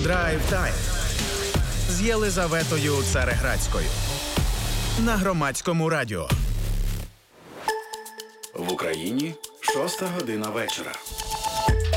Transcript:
Драйв Тайм з Єлизаветою Цареградською на Громадському радіо. В Україні 6 година вечора.